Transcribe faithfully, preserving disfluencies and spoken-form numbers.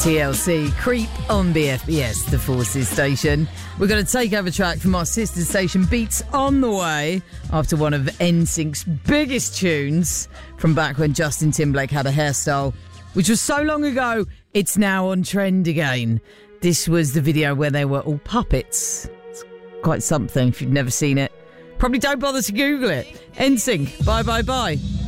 T L C, Creep on B F B S, the Forces station. We're going to take over track from our sister station, Beats on the way, after one of N Sync's biggest tunes from back when Justin Timberlake had a hairstyle, which was so long ago, it's now on trend again. This was the video where they were all puppets. It's quite something if you've never seen it. Probably don't bother to Google it. N Sync, bye, bye, bye.